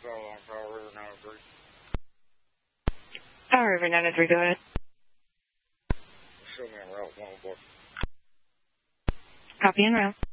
on Power River 903. Power River 903, go ahead. Show me on Route 104. Copy en route.